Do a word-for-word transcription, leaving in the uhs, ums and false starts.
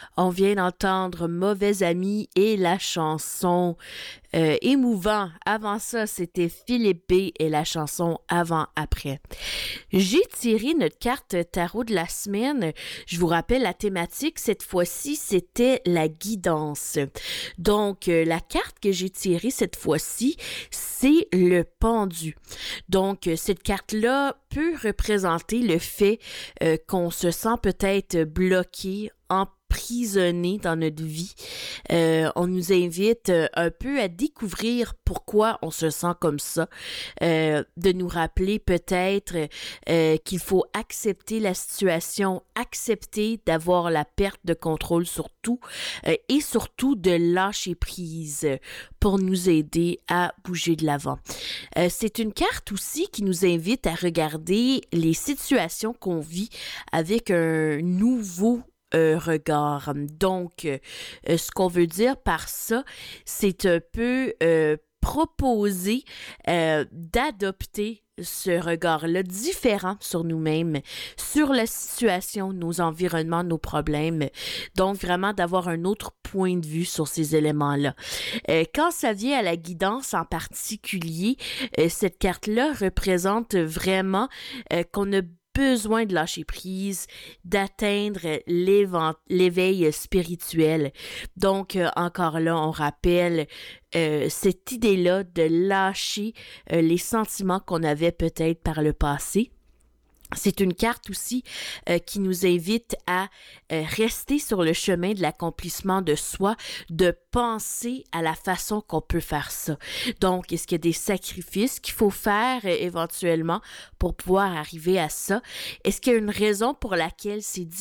On vient d'entendre Mauvais Ami et la chanson euh, Émouvant. Avant ça, c'était Philippe B et la chanson Avant-Après. J'ai tiré notre carte tarot de la semaine. Je vous rappelle la thématique, cette fois-ci, c'était la guidance. Donc, euh, la carte que j'ai tirée cette fois-ci, c'est le pendu. Donc, euh, cette carte-là peut représenter le fait euh, qu'on se sent peut-être bloqué, emprisonné dans notre vie. Euh, on nous invite euh, un peu à découvrir pourquoi on se sent comme ça, euh, de nous rappeler peut-être euh, qu'il faut accepter la situation, accepter d'avoir la perte de contrôle sur tout euh, et surtout de lâcher prise pour nous aider à bouger de l'avant. Euh, c'est une carte aussi qui nous invite à regarder les situations qu'on vit avec un nouveau Euh, regard. Donc, euh, ce qu'on veut dire par ça, c'est un peu euh, proposer euh, d'adopter ce regard-là différent sur nous-mêmes, sur la situation, nos environnements, nos problèmes. Donc, vraiment d'avoir un autre point de vue sur ces éléments-là. Euh, quand ça vient à la guidance en particulier, euh, cette carte-là représente vraiment euh, qu'on a besoin de lâcher prise, d'atteindre l'éveil spirituel. Donc, euh, encore là, on rappelle euh, cette idée-là de lâcher euh, les sentiments qu'on avait peut-être par le passé. C'est une carte aussi euh, qui nous invite à euh, rester sur le chemin de l'accomplissement de soi, de penser à la façon qu'on peut faire ça. Donc, est-ce qu'il y a des sacrifices qu'il faut faire euh, éventuellement pour pouvoir arriver à ça? Est-ce qu'il y a une raison pour laquelle c'est